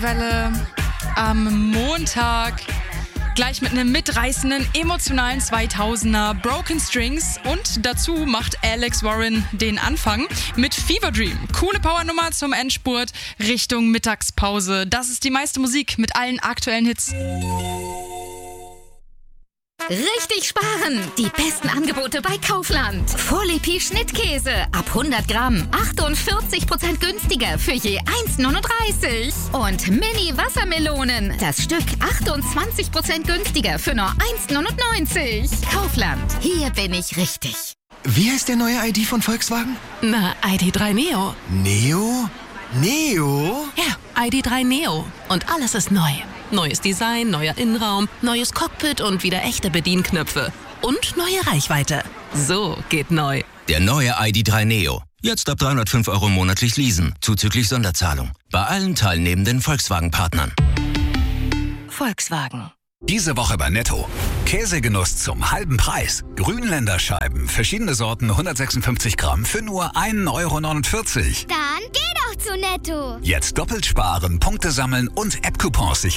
Welle am Montag. Gleich mit einem mitreißenden, emotionalen 2000er Broken Strings und dazu macht Alex Warren den Anfang mit Fever Dream. Coole Powernummer zum Endspurt Richtung Mittagspause. Das ist die meiste Musik mit allen aktuellen Hits. Richtig sparen! Die besten Angebote bei Kaufland. Volepi Schnittkäse ab 100 Gramm 48% günstiger für je 1,39. Und Mini Wassermelonen. Das Stück 28% günstiger für nur 1,99. Kaufland. Hier bin ich richtig. Wie heißt der neue ID von Volkswagen? Na, ID.3 Neo. Neo? Neo? Ja, ID.3 Neo. Und alles ist neu. Neues Design, neuer Innenraum, neues Cockpit und wieder echte Bedienknöpfe. Und neue Reichweite. So geht neu. Der neue ID.3 Neo. Jetzt ab 305 € monatlich leasen, zuzüglich Sonderzahlung. Bei allen teilnehmenden Volkswagen-Partnern. Volkswagen. Diese Woche bei Netto. Käsegenuss zum halben Preis. Grünländerscheiben, verschiedene Sorten, 156 Gramm für nur 1,49 €. Dann geh doch zu Netto. Jetzt doppelt sparen, Punkte sammeln und App-Coupons sichern.